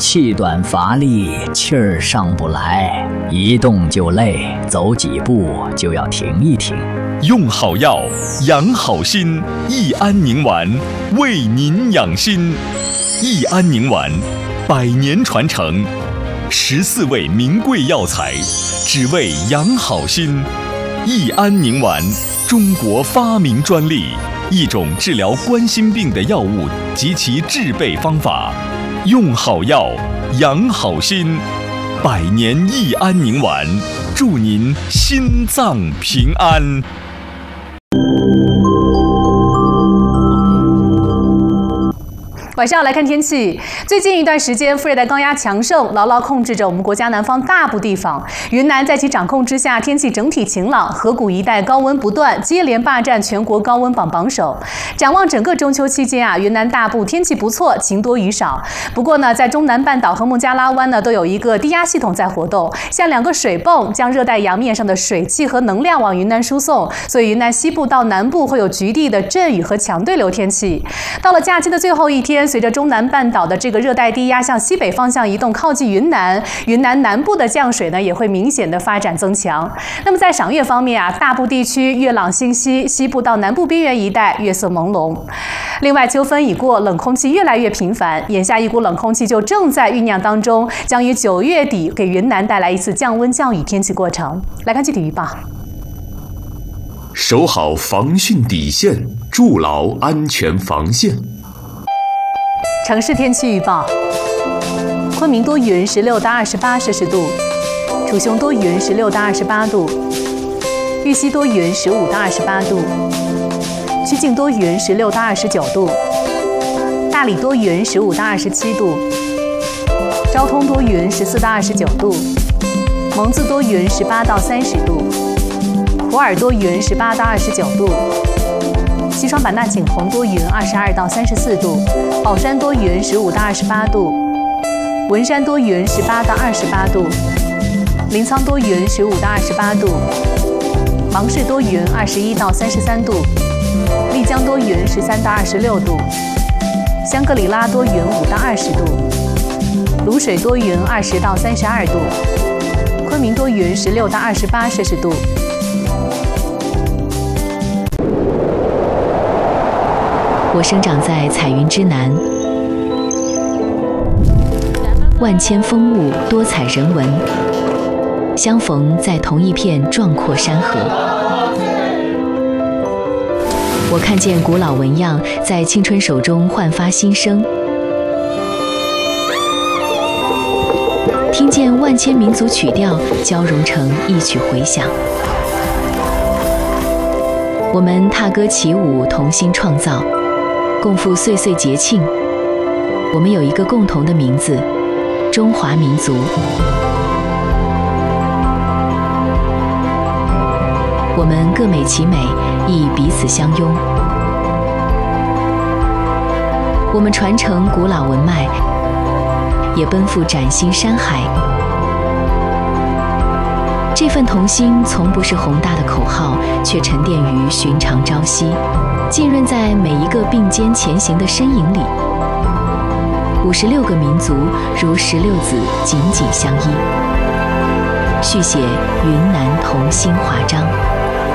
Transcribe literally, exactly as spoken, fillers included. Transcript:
气短乏力，气儿上不来，一动就累，走几步就要停一停。 用好药，养好心，益安宁丸为您养心。益安宁丸，百年传承，十四味名贵药材，只为养好心。益安宁丸，中国发明专利，一种治疗冠心病的药物及其制备方法。用好药，养好心，百年益安宁丸，祝您心脏平安。 晚上来看天气。最近一段时间，副热带高压强盛，牢牢控制着我们国家南方大部地方。云南在其掌控之下，天气整体晴朗，河谷一带高温不断，接连霸占全国高温榜榜首。展望整个中秋期间啊，云南大部天气不错，晴多雨少。不过呢，在中南半岛和孟加拉湾呢，都有一个低压系统在活动，像两个水泵将热带洋面上的水汽和能量往云南输送，所以云南西部到南部会有局地的阵雨和强对流天气。到了假期的最后一天，随着中南半岛的这个热带低压向西北方向移动，靠近云南，云南南部的降水呢也会明显的发展增强。那么在赏月方面啊，大部地区月朗星稀，西部到南部边缘一带月色朦胧。另外，秋分已过，冷空气越来越频繁，眼下一股冷空气就正在酝酿当中，将于九月底给云南带来一次降温降雨天气过程。来看具体预报。 守好防汛底线，筑牢安全防线。 城市天气预报：昆明多云，十六到二十八摄氏度；楚雄多云，十六到二十八度；玉溪多云，十五到二十八度；曲靖多云，十六到二十九度；大理多云，十五到二十七度；昭通多云，十四到二十九度；蒙自多云，十八到三十度；普洱多云，十八到二十九度；西双版纳景洪多云，二十二到三十四度；宝山多云，十五到二十八度；文山多云，十八到二十八度；临沧多云，十五到二十八度；芒市多云，二十一到三十三度；丽江多云，十三到二十六度；香格里拉多云，五到二十度；卤水多云，二十到三十二度；昆明多云，十六到二十八摄氏度。 我生长在彩云之南，万千风物，多彩人文，相逢在同一片壮阔山河。我看见古老纹样在青春手中焕发新生，听见万千民族曲调交融成一曲回响。我们踏歌起舞，同心创造，共赴岁岁节庆。我们有一个共同的名字——中华民族。我们各美其美，亦彼此相拥。我们传承古老文脉，也奔赴崭新山海。这份同心从不是宏大的口号，却沉淀于寻常朝夕，浸润在每一个并肩前行的身影里。五十六个民族如石榴籽，紧紧相依，续写云南同心华章。